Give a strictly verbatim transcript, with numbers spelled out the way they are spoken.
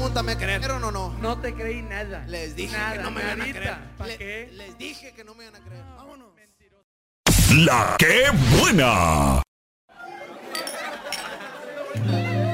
pregúntame, ¿creyeron o no? No te creí nada. Les dije nada, que no me iban a creer. ¿Para Le- qué? Les dije que no me iban a creer. Vámonos. La que buena.